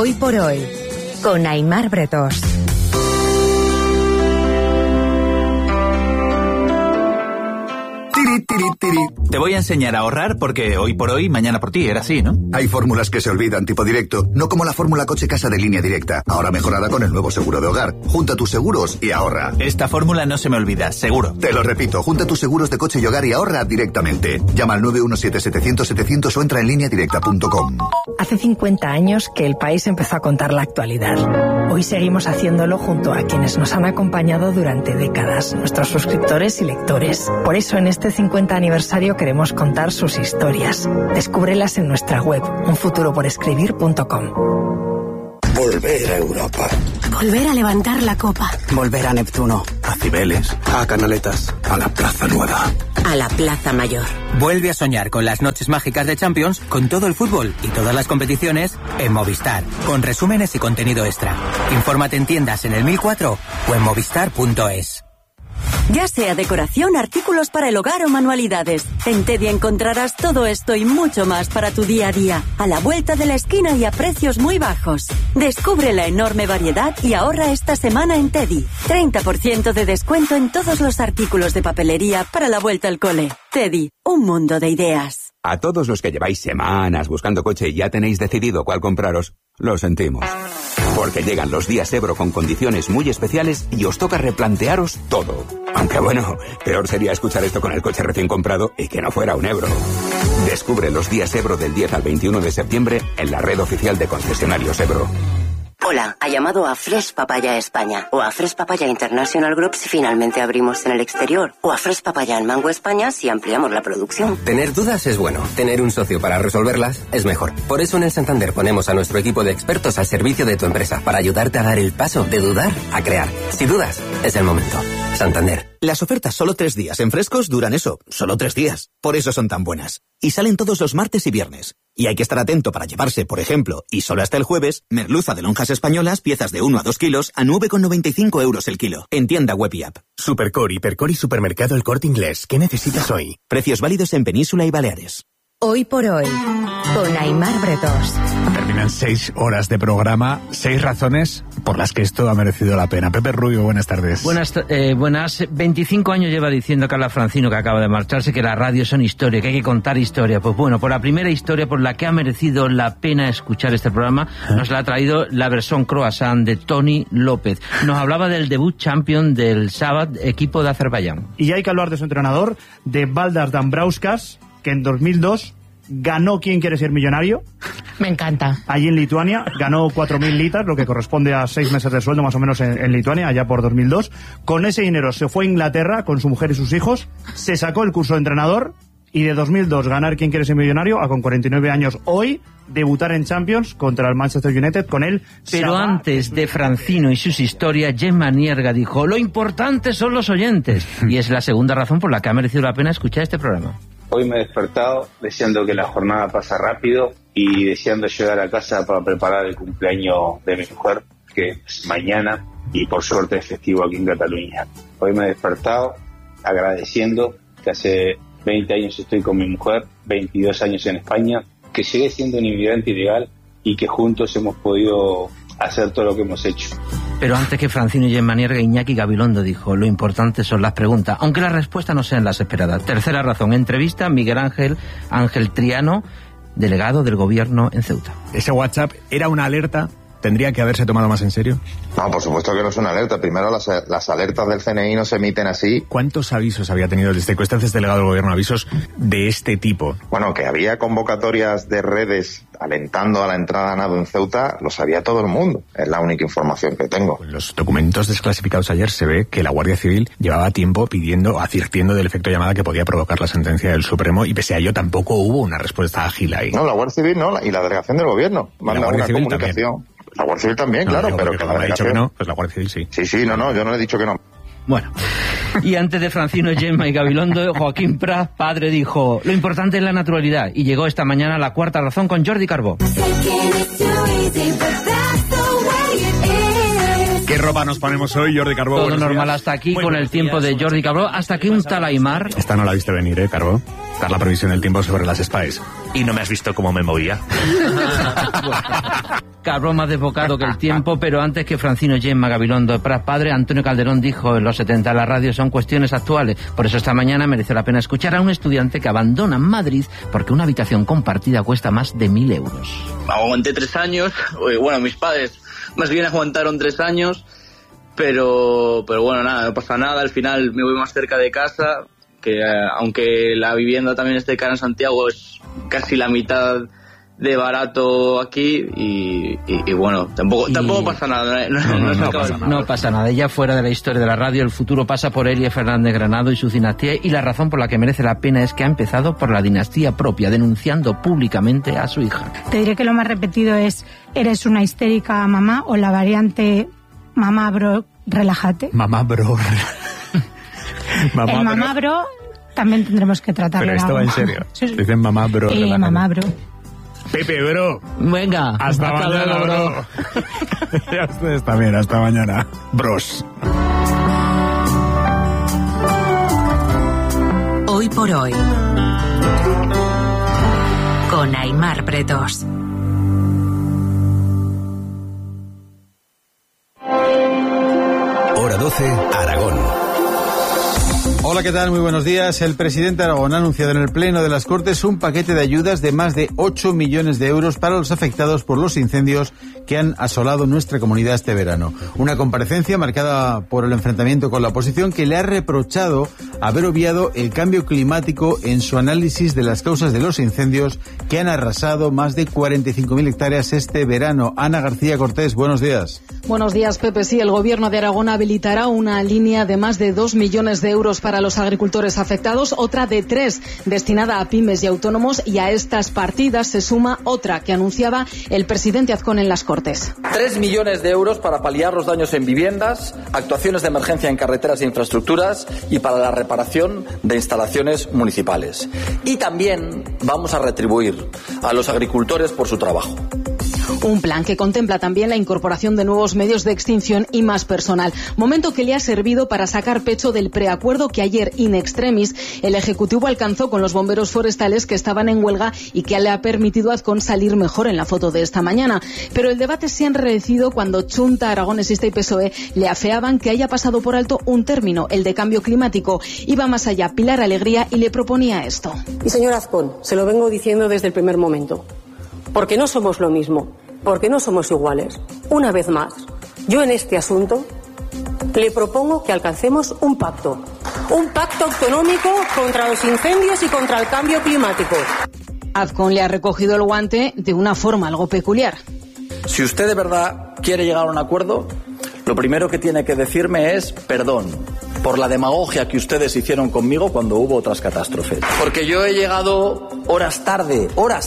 Hoy por hoy, con Aimar Bretos. Te voy a enseñar a ahorrar porque hoy por hoy, mañana por ti, era así, ¿no? Hay fórmulas que se olvidan, tipo directo, no como la fórmula coche-casa de Línea Directa, ahora mejorada con el nuevo seguro de hogar. Junta tus seguros y ahorra. Esta fórmula no se me olvida, seguro. Te lo repito, junta tus seguros de coche y hogar y ahorra directamente. Llama al 917-700-700 o entra en lineadirecta.com. Hace 50 años que el país empezó a contar la actualidad. Hoy seguimos haciéndolo junto a quienes nos han acompañado durante décadas, nuestros suscriptores y lectores. Por eso en este 50 aniversario queremos contar sus historias. Descúbrelas en nuestra web, unfuturoporescribir.com. Volver a Europa. Volver a levantar la copa. Volver a Neptuno. A Cibeles. A Canaletas. A la Plaza Nueva. A la Plaza Mayor. Vuelve a soñar con las noches mágicas de Champions, con todo el fútbol y todas las competiciones en Movistar, con resúmenes y contenido extra. Infórmate en tiendas en el 1004 o en movistar.es. Ya sea decoración, artículos para el hogar o manualidades, en Teddy encontrarás todo esto y mucho más para tu día a día, a la vuelta de la esquina y a precios muy bajos. Descubre la enorme variedad y ahorra esta semana en Teddy. 30% de descuento en todos los artículos de papelería para la vuelta al cole. Teddy, un mundo de ideas. A todos los que lleváis semanas buscando coche y ya tenéis decidido cuál compraros, lo sentimos. Porque llegan los días Ebro con condiciones muy especiales y os toca replantearos todo. Aunque bueno, peor sería escuchar esto con el coche recién comprado y que no fuera un Ebro. Descubre los días Ebro del 10 al 21 de septiembre en la red oficial de concesionarios Ebro. Hola, ha llamado a Fresh Papaya España o a Fresh Papaya International Group si finalmente abrimos en el exterior o a Fresh Papaya en Mango España si ampliamos la producción. Tener dudas es bueno, tener un socio para resolverlas es mejor. Por eso en el Santander ponemos a nuestro equipo de expertos al servicio de tu empresa para ayudarte a dar el paso de dudar a crear. Si dudas, es el momento. Santander. Las ofertas solo 3 días en Frescos duran eso, solo 3 días. Por eso son tan buenas. Y salen todos los martes y viernes. Y hay que estar atento para llevarse, por ejemplo, y solo hasta el jueves, merluza de lonjas españolas, piezas de 1 a 2 kilos, a 9,95 € el kilo. En tienda web y app. Supercor, Hipercor y Supermercado El Corte Inglés. ¿Qué necesitas hoy? Precios válidos en Península y Baleares. Hoy por hoy, con Aimar Bretos. Terminan 6 horas de programa, 6 razones por las que esto ha merecido la pena. Pepe Rubio, buenas tardes. Buenas. 25 años lleva diciendo Carla Francino, que acaba de marcharse, que las radios son historia, que hay que contar historia. Pues bueno, por la primera historia por la que ha merecido la pena escuchar este programa, nos la ha traído la versión croissant de Toni López. Nos hablaba del debut champion del sábado, equipo de Azerbaiyán. Y hay que hablar de su entrenador, de Valdas Dambrauskas, que en 2002 ganó ¿Quién quiere ser millonario? Me encanta. Allí en Lituania, ganó 4.000 litas, lo que corresponde a 6 meses de sueldo más o menos en Lituania, allá por 2002. Con ese dinero se fue a Inglaterra con su mujer y sus hijos, se sacó el curso de entrenador y de 2002 ganar ¿Quién quiere ser millonario? A con 49 años hoy debutar en Champions contra el Manchester United con él. Pero antes de Francino y sus historias, Gemma Nierga dijo: lo importante son los oyentes. Y es la segunda razón por la que ha merecido la pena escuchar este programa. Hoy me he despertado deseando que la jornada pase rápido y deseando llegar a casa para preparar el cumpleaños de mi mujer, que es mañana, y por suerte es festivo aquí en Cataluña. Hoy me he despertado agradeciendo que hace 20 años estoy con mi mujer, 22 años en España, que llegué siendo un inmigrante ilegal y que juntos hemos podido hacer todo lo que hemos hecho. Pero antes que Francino y Gemma Nierga, Iñaki Gabilondo dijo: lo importante son las preguntas, aunque las respuestas no sean las esperadas. Tercera razón, entrevista a Miguel Ángel Triano, delegado del gobierno en Ceuta. Ese WhatsApp era una alerta. ¿Tendría que haberse tomado más en serio? No, por supuesto que no es una alerta. Primero, las alertas del CNI no se emiten así. ¿Cuántos avisos había tenido desde que usted es delegado del gobierno, avisos de este tipo? Bueno, que había convocatorias de redes alentando a la entrada a nado en Ceuta, lo sabía todo el mundo. Es la única información que tengo. En los documentos desclasificados ayer se ve que la Guardia Civil llevaba tiempo advirtiendo del efecto llamada que podía provocar la sentencia del Supremo, y pese a ello tampoco hubo una respuesta ágil ahí. No, la Guardia Civil no, y la delegación del gobierno. Manda una comunicación. También. La Guardia Civil también, no, claro, pero que la delegación... ha dicho que no, pues la Guardia Civil sí. Sí, no, yo no le he dicho que no. Bueno, y antes de Francino, Gemma y Gabilondo, Joaquín Prat, padre, dijo: lo importante es la naturalidad. Y llegó esta mañana la cuarta razón con Jordi Carbó. ¿Qué ropa nos ponemos hoy, Jordi Carbó? Todo normal hasta aquí, con el tiempo de Jordi Carbó. Hasta aquí un tal Aimar. Esta no la viste venir, Carbó. Esta es la previsión del tiempo sobre las Spice. Y no me has visto cómo me movía. Carbó más desbocado que el tiempo, pero antes que Francino Gemma Gabilondo Prat padre, Antonio Calderón dijo en los 70: la radio son cuestiones actuales. Por eso esta mañana merece la pena escuchar a un estudiante que abandona Madrid porque una habitación compartida cuesta más de 1.000 euros. Aguanté 3 años, bueno, mis padres más bien aguantaron 3 años, pero bueno, nada, no pasa nada, al final me voy más cerca de casa, que aunque la vivienda también esté cara en Santiago, es casi la mitad de barato aquí y bueno, tampoco pasa nada. No pasa nada. Ya fuera de la historia de la radio, el futuro pasa por Elia Fernández Granado y su dinastía, y la razón por la que merece la pena es que ha empezado por la dinastía propia, denunciando públicamente a su hija. Te diré que lo más repetido es: eres una histérica mamá, o la variante mamá bro, relájate. Mamá bro. El mamá bro también tendremos que tratarlo. Pero esto va en serio. Sí. Dicen mamá bro. Mamá bro. Pepe, bro. Venga. Hasta mañana, luego, bro. Y a ustedes también, hasta mañana. Bros. Hoy por hoy. Con Aimar Bretos. Hora 12, Aragón. Hola, ¿qué tal? Muy buenos días. El presidente Aragón ha anunciado en el Pleno de las Cortes un paquete de ayudas de más de 8 millones de euros para los afectados por los incendios que han asolado nuestra comunidad este verano. Una comparecencia marcada por el enfrentamiento con la oposición, que le ha reprochado haber obviado el cambio climático en su análisis de las causas de los incendios que han arrasado más de 45.000 hectáreas este verano. Ana García Cortés, buenos días. Buenos días, Pepe. Sí, el Gobierno de Aragón habilitará una línea de más de 2 millones de euros para los agricultores afectados, otra de 3 destinada a pymes y autónomos, y a estas partidas se suma otra que anunciaba el presidente Azcón en las Cortes. 3 millones de euros para paliar los daños en viviendas, actuaciones de emergencia en carreteras e infraestructuras y para la reparación de instalaciones municipales. Y también vamos a retribuir a los agricultores por su trabajo. Un plan que contempla también la incorporación de nuevos medios de extinción y más personal. Momento que le ha servido para sacar pecho del preacuerdo que ayer, in extremis, el Ejecutivo alcanzó con los bomberos forestales que estaban en huelga y que le ha permitido a Azcón salir mejor en la foto de esta mañana. Pero el debate se ha enrarecido cuando Chunta, Aragonesista y PSOE le afeaban que haya pasado por alto un término, el de cambio climático. Iba más allá Pilar Alegría y le proponía esto. Y señor Azcón, se lo vengo diciendo desde el primer momento. Porque no somos lo mismo, porque no somos iguales. Una vez más, yo en este asunto le propongo que alcancemos un pacto autonómico contra los incendios y contra el cambio climático. Azcón le ha recogido el guante de una forma algo peculiar. Si usted de verdad quiere llegar a un acuerdo, lo primero que tiene que decirme es perdón por la demagogia que ustedes hicieron conmigo cuando hubo otras catástrofes. Porque yo he llegado horas tarde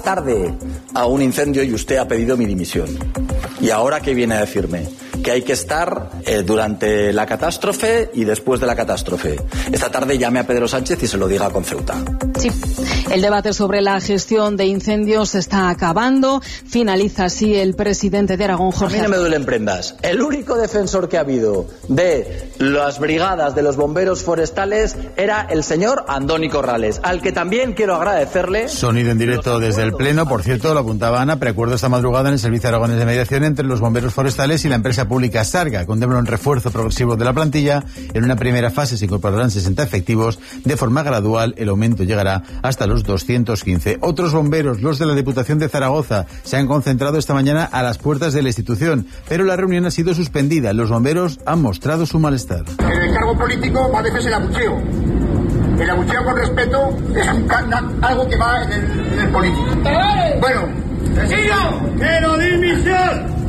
a un incendio y usted ha pedido mi dimisión. ¿Y ahora qué viene a decirme? Que hay que estar durante la catástrofe y después de la catástrofe. Esta tarde llame a Pedro Sánchez y se lo diga con Ceuta. Sí, el debate sobre la gestión de incendios se está acabando. Finaliza así el presidente de Aragón, Jorge. A mí no me duelen prendas. El único defensor que ha habido de las brigadas de los bomberos forestales era el señor Andoni Corrales, al que también quiero agradecerle. Sonido en directo desde el Pleno. Por cierto, lo apuntaba Ana, preacuerdo esta madrugada en el Servicio Aragonés de Mediación entre los bomberos forestales y la empresa pública Sarga. Contempla un refuerzo progresivo de la plantilla. En una primera fase se incorporarán 60 efectivos. De forma gradual, el aumento llegará hasta los 215. Otros bomberos, los de la Diputación de Zaragoza, se han concentrado esta mañana a las puertas de la institución, pero la reunión ha sido suspendida. Los bomberos han mostrado su malestar. En el cargo político va a veces el abucheo. El abucheo con respeto es algo que va en el político. Bueno, ¡quiero dimisión!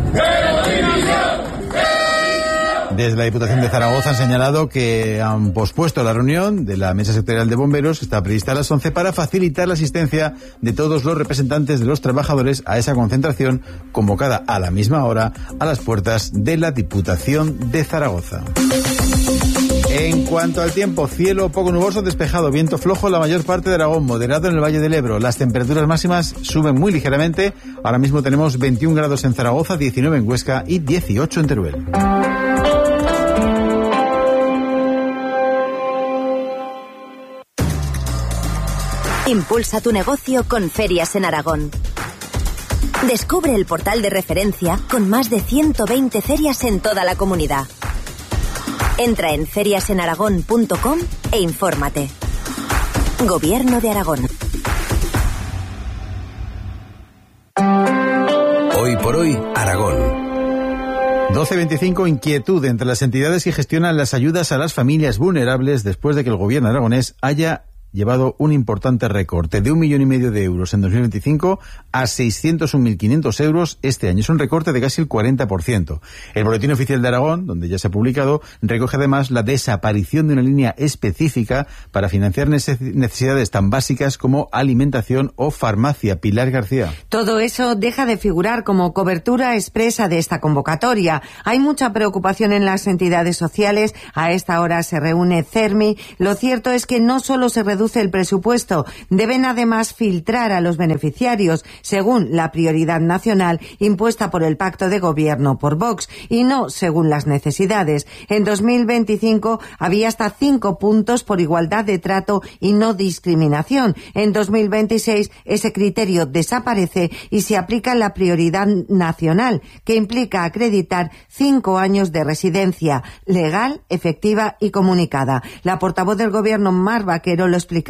Desde la Diputación de Zaragoza han señalado que han pospuesto la reunión de la Mesa Sectorial de Bomberos, que está prevista a las 11, para facilitar la asistencia de todos los representantes de los trabajadores a esa concentración convocada a la misma hora a las puertas de la Diputación de Zaragoza. En cuanto al tiempo, cielo poco nuboso, despejado, viento flojo en la mayor parte de Aragón, moderado en el Valle del Ebro. Las temperaturas máximas suben muy ligeramente. Ahora mismo tenemos 21 grados en Zaragoza, 19 en Huesca y 18 en Teruel. Impulsa tu negocio con Ferias en Aragón. Descubre el portal de referencia con más de 120 ferias en toda la comunidad. Entra en feriasenaragón.com e infórmate. Gobierno de Aragón. Hoy por hoy, Aragón. 12.25, inquietud entre las entidades que gestionan las ayudas a las familias vulnerables después de que el gobierno aragonés haya llevado un importante recorte de 1,5 millones de euros en 2025 a 601.500 euros este año. Es un recorte de casi el 40%. El Boletín Oficial de Aragón, donde ya se ha publicado, recoge además la desaparición de una línea específica para financiar necesidades tan básicas como alimentación o farmacia. Pilar García. Todo eso deja de figurar como cobertura expresa de esta convocatoria. Hay mucha preocupación en las entidades sociales. A esta hora se reúne CERMI. Lo cierto es que no solo se reduce el presupuesto, deben además filtrar a los beneficiarios según la prioridad nacional impuesta por el Pacto de Gobierno por Vox y no según las necesidades. En 2025 había hasta 5 puntos por igualdad de trato y no discriminación. En 2026 ese criterio desaparece y se aplica la prioridad nacional, que implica acreditar 5 años de residencia legal, efectiva y comunicada. La portavoz del Gobierno, Mar Vaquero, lo explicaba.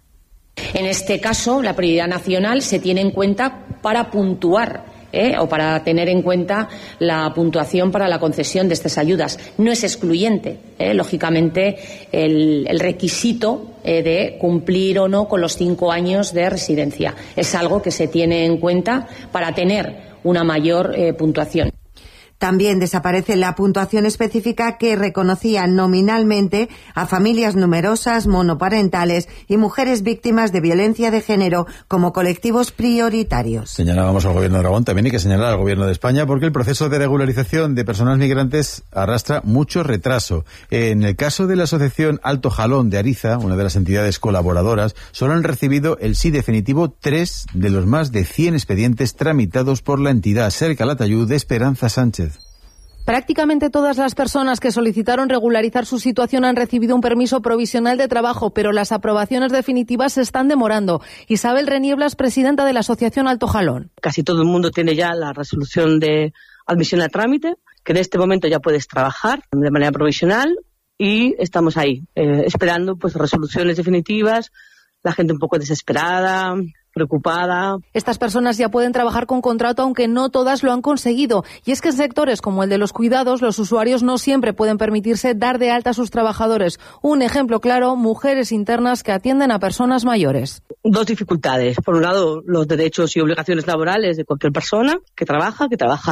En este caso, la prioridad nacional se tiene en cuenta para puntuar o para tener en cuenta la puntuación para la concesión de estas ayudas. No es excluyente, lógicamente, el requisito de cumplir o no con los 5 años de residencia. Es algo que se tiene en cuenta para tener una mayor puntuación. También desaparece la puntuación específica que reconocía nominalmente a familias numerosas, monoparentales y mujeres víctimas de violencia de género como colectivos prioritarios. Señalábamos al Gobierno de Aragón, también hay que señalar al Gobierno de España porque el proceso de regularización de personas migrantes arrastra mucho retraso. En el caso de la Asociación Alto Jalón de Ariza, una de las entidades colaboradoras, solo han recibido el sí definitivo 3 de los más de 100 expedientes tramitados por la entidad. Ser Calatayud de Esperanza Sánchez. Prácticamente todas las personas que solicitaron regularizar su situación han recibido un permiso provisional de trabajo, pero las aprobaciones definitivas se están demorando. Isabel Renieblas, presidenta de la Asociación Alto Jalón. Casi todo el mundo tiene ya la resolución de admisión a trámite, que en este momento ya puedes trabajar de manera provisional y estamos ahí, esperando pues resoluciones definitivas, la gente un poco desesperada, preocupada. Estas personas ya pueden trabajar con contrato, aunque no todas lo han conseguido. Y es que en sectores como el de los cuidados, los usuarios no siempre pueden permitirse dar de alta a sus trabajadores. Un ejemplo claro, mujeres internas que atienden a personas mayores. 2 dificultades. Por un lado, los derechos y obligaciones laborales de cualquier persona que trabaja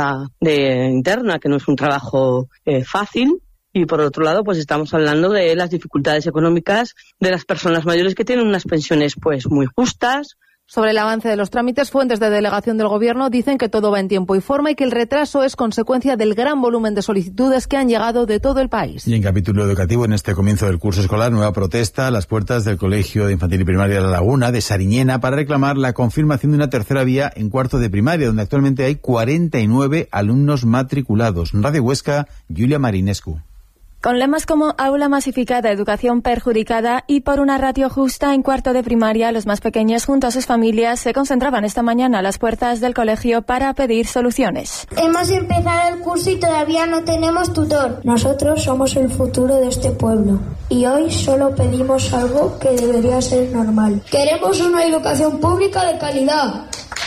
de interna, que no es un trabajo fácil. Y por otro lado, pues estamos hablando de las dificultades económicas de las personas mayores que tienen unas pensiones pues muy justas. Sobre el avance de los trámites, fuentes de delegación del Gobierno dicen que todo va en tiempo y forma y que el retraso es consecuencia del gran volumen de solicitudes que han llegado de todo el país. Y en capítulo educativo, en este comienzo del curso escolar, nueva protesta a las puertas del Colegio de Infantil y Primaria de La Laguna, de Sariñena, para reclamar la confirmación de una tercera vía en cuarto de primaria, donde actualmente hay 49 alumnos matriculados. Radio Huesca, Julia Marinescu. Con lemas como aula masificada, educación perjudicada y por una ratio justa en cuarto de primaria, los más pequeños junto a sus familias se concentraban esta mañana a las puertas del colegio para pedir soluciones. Hemos empezado el curso y todavía no tenemos tutor. Nosotros somos el futuro de este pueblo y hoy solo pedimos algo que debería ser normal. Queremos una educación pública de calidad.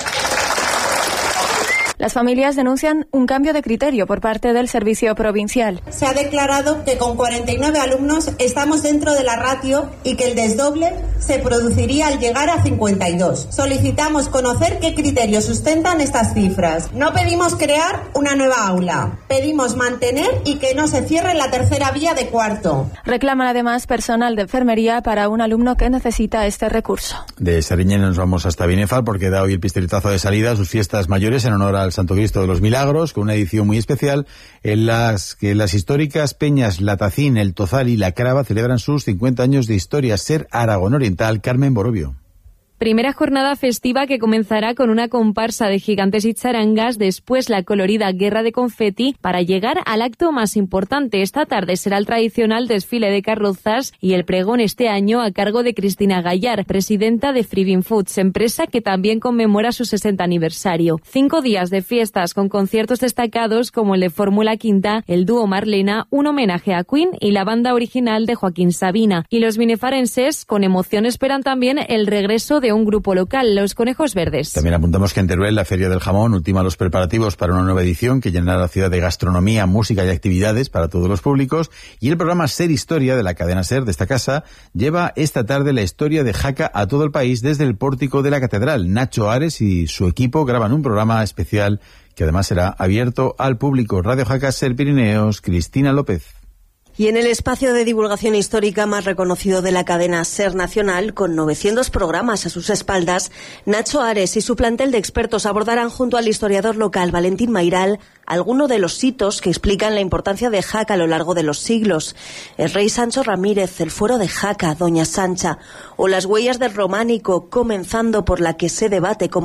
Las familias denuncian un cambio de criterio por parte del servicio provincial. Se ha declarado que con 49 alumnos estamos dentro de la ratio y que el desdoble se produciría al llegar a 52. Solicitamos conocer qué criterios sustentan estas cifras. No pedimos crear una nueva aula, pedimos mantener y que no se cierre la tercera vía de cuarto. Reclaman además personal de enfermería para un alumno que necesita este recurso. De Sariñena nos vamos hasta Binefar porque da hoy el pistoletazo de salida a sus fiestas mayores en honor al Santo Cristo de los Milagros, con una edición muy especial en las que las históricas peñas Latacín, El Tozal y La Crava celebran sus 50 años de historia. Ser Aragón Oriental, Carmen Borobio. Primera jornada festiva que comenzará con una comparsa de gigantes y charangas, después la colorida guerra de confeti, para llegar al acto más importante. Esta tarde será el tradicional desfile de carrozas y el pregón este año a cargo de Cristina Gallar, presidenta de Freebin Foods, empresa que también conmemora su 60 aniversario. 5 días de fiestas con conciertos destacados como el de Fórmula Quinta, el dúo Marlena, un homenaje a Queen y la banda original de Joaquín Sabina. Y los binefarenses con emoción esperan también el regreso de un grupo local, los Conejos Verdes. También apuntamos que en Teruel la Feria del Jamón ultima los preparativos para una nueva edición que llenará la ciudad de gastronomía, música y actividades para todos los públicos, y el programa Ser Historia de la cadena Ser de esta casa lleva esta tarde la historia de Jaca a todo el país desde el pórtico de la catedral. Nacho Ares y su equipo graban un programa especial que además será abierto al público. Radio Jaca, Ser Pirineos, Cristina López. Y en el espacio de divulgación histórica más reconocido de la cadena Ser Nacional, con 900 programas a sus espaldas, Nacho Ares y su plantel de expertos abordarán junto al historiador local Valentín Mairal algunos de los hitos que explican la importancia de Jaca a lo largo de los siglos. El rey Sancho Ramírez, el fuero de Jaca, Doña Sancha, o las huellas del románico, comenzando por la que se debate como